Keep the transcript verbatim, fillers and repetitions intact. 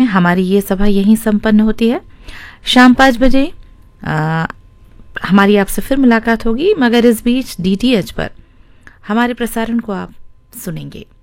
हमारी ये सभा यहीं संपन्न होती है। शाम पाँच बजे आ, हमारी आपसे फिर मुलाकात होगी, मगर इस बीच डी टी एच पर हमारे प्रसारण को आप सुनेंगे।